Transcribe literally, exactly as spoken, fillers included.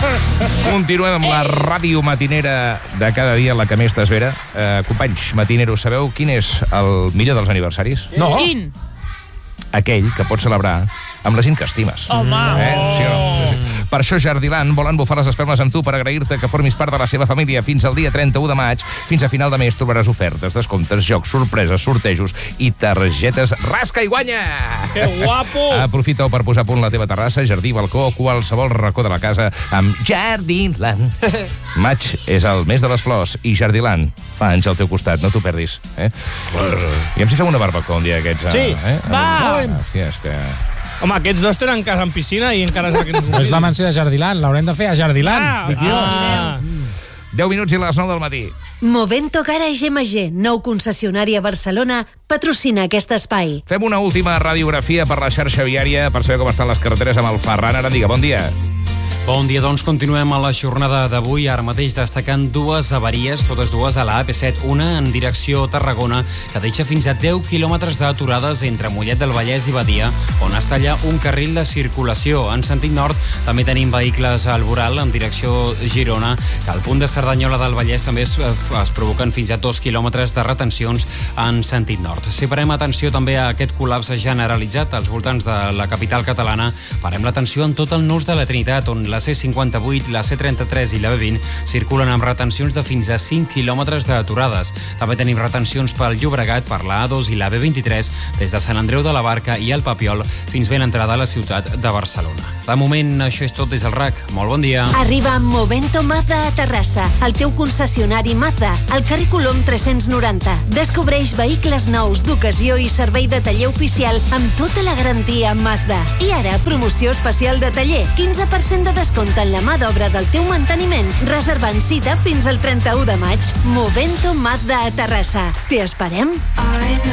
Continuem amb la ràdio matinera de cada dia, la que més t'esvera. Uh, companys matineros, sabeu quin és el millor dels aniversaris? No. Quin? Aquell que pots celebrar amb la gent que estimes. Home! Eh? Sí o no? Per això Jardiland volen bufar les espelmes amb tu per agrair-te que formis part de la seva família. Fins al dia trenta-u de maig, fins a final de mes, trobaràs ofertes, descomptes, jocs, sorpreses, sortejos i targetes rasca i guanya! Que guapo! Aprofita-ho per posar a punt la teva terrassa, jardí, balcó o qualsevol racó de la casa amb Jardiland. Maig és el mes de les flors i Jardiland fa anys al teu costat, no t'ho perdis. Eh? I em si fem una barbacoa un dia d'aquests. Sí. Eh? Va! Hòstia, és que... Home, aquests dos tenen casa en piscina i encara és aquest... No és la mansió de Jardiland, l'haurem de fer a Jardiland. Ah, dic jo. ah. deu minuts i les nou del matí. Movento Garage M G, nou concessionari a Barcelona, patrocina aquest espai. Fem una última radiografia per la xarxa viària per saber com estan les carreteres amb el Ferran Arandiga. Bon dia. Bon dia, doncs continuem a la jornada d'avui, ara mateix destacant dues avaries, totes dues a la A P set, una en direcció Tarragona, que deixa fins a deu quilòmetres d'aturades entre Mollet del Vallès i Badia, on es talla un carril de circulació. En sentit nord també tenim vehicles al voral en direcció Girona, que al punt de Cerdanyola del Vallès també es, es provoquen fins a dos quilòmetres de retencions en sentit nord. Si parem atenció també a aquest col·lapse generalitzat als voltants de la capital catalana, parem l'atenció en tot el nus de la Trinitat, on la C cinquanta-vuit, la C trenta-tres i la B vint circulen amb retencions de fins a cinc quilòmetres d'aturades. També tenim retencions pel Llobregat, per la A dos i la B vint-i-tres, des de Sant Andreu de la Barca i el Papiol fins ben l'entrada a la ciutat de Barcelona. De moment, això és tot des del R A C. Molt bon dia. Arriba Movento Mazda a Terrassa, el teu concessionari Mazda, al carrer Colom tres-cents noranta. Descobreix vehicles nous d'ocasió i servei de taller oficial amb tota la garantia Mazda. I ara, promoció especial de taller, quinze per cent de descompte en la mà d'obra del teu manteniment, reservant cita fins al trenta-u de maig. Movento Mazda a Terrassa. T'hi esperem?